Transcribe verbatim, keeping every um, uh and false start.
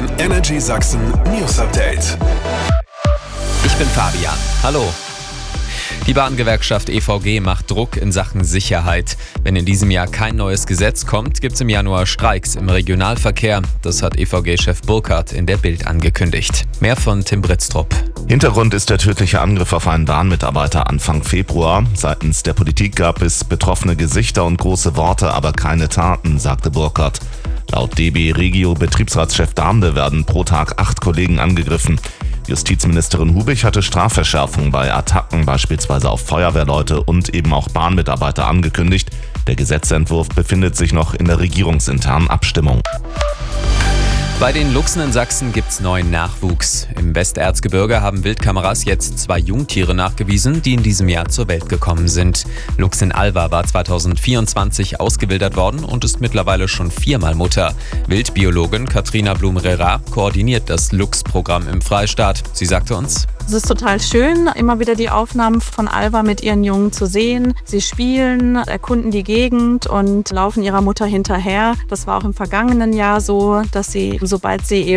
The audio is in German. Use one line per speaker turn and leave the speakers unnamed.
Ein Energy Sachsen News Update.
Ich bin Fabian. Hallo. Die Bahngewerkschaft E V G macht Druck in Sachen Sicherheit. Wenn in diesem Jahr kein neues Gesetz kommt, gibt es im Januar Streiks im Regionalverkehr. Das hat E V G-Chef Burkhardt in der Bild angekündigt. Mehr von Tim Britztrup.
Hintergrund ist der tödliche Angriff auf einen Bahnmitarbeiter Anfang Februar. Seitens der Politik gab es betroffene Gesichter und große Worte, aber keine Taten, sagte Burkhardt. Laut D B Regio Betriebsratschef Damde werden pro Tag acht Kollegen angegriffen. Justizministerin Hubich hatte Strafverschärfungen bei Attacken, beispielsweise auf Feuerwehrleute und eben auch Bahnmitarbeiter angekündigt. Der Gesetzentwurf befindet sich noch in der regierungsinternen Abstimmung.
Bei den Luchsen in Sachsen gibt's neuen Nachwuchs. Im Westerzgebirge haben Wildkameras jetzt zwei Jungtiere nachgewiesen, die in diesem Jahr zur Welt gekommen sind. Luchsin Alva war zweitausendvierundzwanzig ausgewildert worden und ist mittlerweile schon viermal Mutter. Wildbiologin Katrina Blum-Rera koordiniert das Luchsprogramm im Freistaat. Sie sagte uns:
Es ist total schön, immer wieder die Aufnahmen von Alva mit ihren Jungen zu sehen. Sie spielen, erkunden die Gegend und laufen ihrer Mutter hinterher. Das war auch im vergangenen Jahr so, dass sie, sobald sie